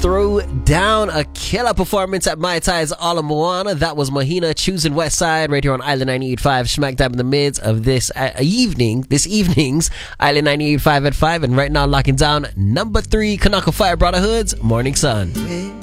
throw down a killer performance at Mai Tai's Ala Moana. That was Mahina choosing West Side right here on Island 98.5, smack dab in the midst of this evening's Island 98.5 at 5. And right now locking down number 3, Kanaka Fire Brotherhood's Morning Sun.